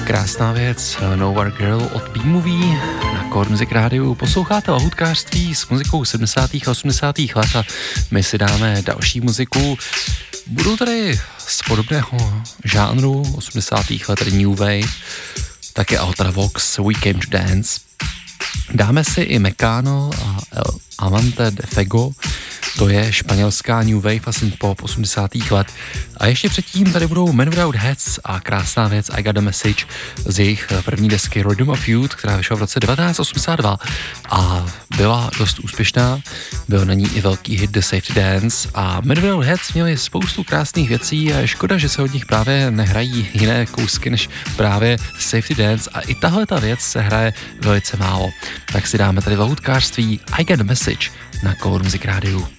Krásná věc, Nowhere Girl od B-Movie na Core Music Rádiu. Posloucháte lahůdkářství s muzikou 70. a 80. let a my si dáme další muziku. Budou tady z podobného žánru 80. let, tedy New Wave, také Ultravox, We Came to Dance. Dáme si i Mecano a El Amante de Fego, to je španělská New Wave a synthpop 80. let. A ještě předtím tady budou Men Without Heads a krásná věc I Got a Message z jejich první desky Rhythm of Youth, která vyšla v roce 1982 a byla dost úspěšná. Byl na ní i velký hit The Safety Dance a Men Without Heads měli spoustu krásných věcí a je škoda, že se od nich právě nehrají jiné kousky než právě Safety Dance a i tahle ta věc se hraje velice málo. Tak si dáme tady v lahůdkářství I Got a Message na Core Music Rádiu.